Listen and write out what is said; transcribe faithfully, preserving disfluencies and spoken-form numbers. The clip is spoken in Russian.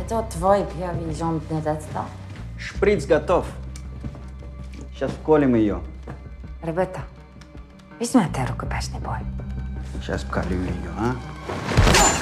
Это твой первый жонтный детство? Шприц готов. Сейчас вколем ее. Ребята, возьмите рукопашный бой. Сейчас вколю ее, а?